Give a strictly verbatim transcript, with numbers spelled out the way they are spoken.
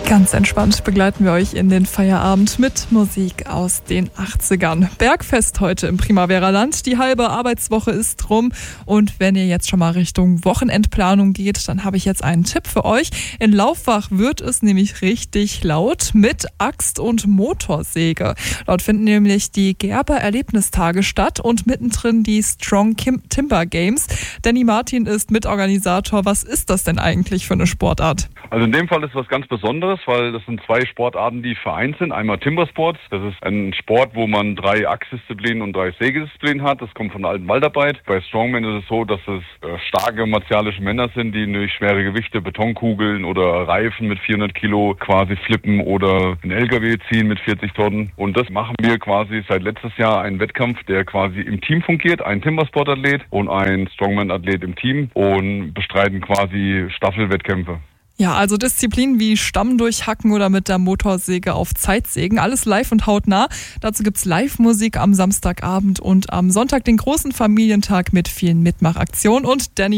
Ganz entspannt begleiten wir euch in den Feierabend mit Musik aus den achtzigern. Bergfest heute im Primavera-Land. Die halbe Arbeitswoche ist rum. Und wenn ihr jetzt schon mal Richtung Wochenendplanung geht, dann habe ich jetzt einen Tipp für euch. In Laufbach wird es nämlich richtig laut mit Axt und Motorsäge. Dort finden nämlich die Gerber-Erlebnistage statt und mittendrin die Strong Timber Games. Danny Martin ist Mitorganisator. Was ist das denn eigentlich für eine Sportart? Also in dem Fall ist was ganz Besonderes, weil das sind zwei Sportarten, die vereint sind. Einmal Timbersports, das ist ein Sport, wo man drei Axtdisziplinen und drei Sägedisziplinen hat. Das kommt von der alten Waldarbeit. Bei Strongman ist es so, dass es äh, starke martialische Männer sind, die durch schwere Gewichte, Betonkugeln oder Reifen mit vierhundert Kilo quasi flippen oder einen L K W ziehen mit vierzig Tonnen. Und das machen wir quasi seit letztes Jahr einen Wettkampf, der quasi im Team fungiert. Ein Timbersport-Athlet und ein Strongman-Athlet im Team und bestreiten quasi Staffelwettkämpfe. Ja, also Disziplinen wie Stamm durchhacken oder mit der Motorsäge auf Zeit sägen, alles live und hautnah. Dazu gibt's Live-Musik am Samstagabend und am Sonntag den großen Familientag mit vielen Mitmachaktionen. Und Danny